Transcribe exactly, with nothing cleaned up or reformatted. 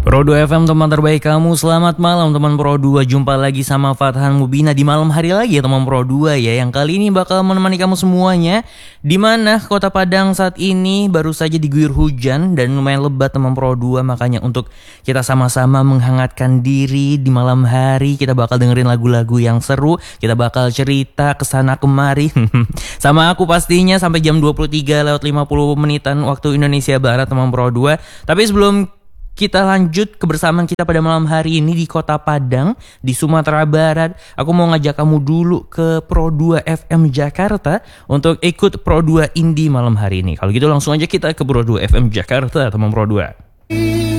Pro dua F M, teman terbaik kamu. Selamat malam teman Pro dua. Jumpa lagi sama Fathan Mubina di malam hari lagi ya teman Pro dua ya. Yang kali ini bakal menemani kamu semuanya. Dimana kota Padang saat ini baru saja diguyur hujan dan lumayan lebat teman Pro dua. Makanya untuk kita sama-sama menghangatkan diri di malam hari, kita bakal dengerin lagu-lagu yang seru. Kita bakal cerita kesana kemari sama aku pastinya sampai jam dua puluh tiga lewat lima puluh menitan waktu Indonesia Barat teman Pro dua. Tapi sebelum kita lanjut kebersamaan kita pada malam hari ini di kota Padang, di Sumatera Barat. Aku mau ngajak kamu dulu ke Pro dua F M Jakarta untuk ikut Pro dua Indie malam hari ini. Kalau gitu langsung aja kita ke Pro dua F M Jakarta, teman Pro dua.